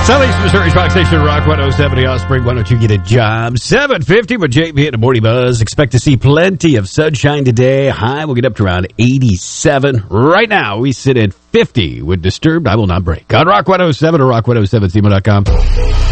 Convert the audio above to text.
Southeast Missouri's Rock Station, Rock 107, Offspring. Why don't you get a job? 7:50 with JP at the Morning Buzz. Expect to see plenty of sunshine today. High will get up to around 87. Right now, we sit at 50 with Disturbed. I Will Not Break. On Rock 107 or rock107thema.com.